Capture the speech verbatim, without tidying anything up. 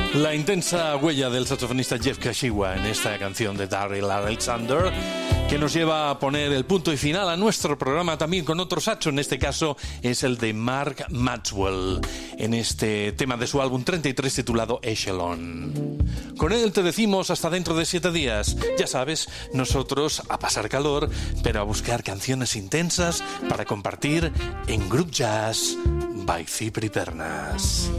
La intensa huella del saxofonista Jeff Kashiwa en esta canción de Daryl Alexander, que nos lleva a poner el punto y final a nuestro programa también con otro saxo. En este caso es el de Mark Maxwell, en este tema de su álbum treinta y tres titulado Echelon. Con él te decimos hasta dentro de siete días. Ya sabes, nosotros a pasar calor, pero a buscar canciones intensas para compartir en Group Jazz by Cipri Pernas.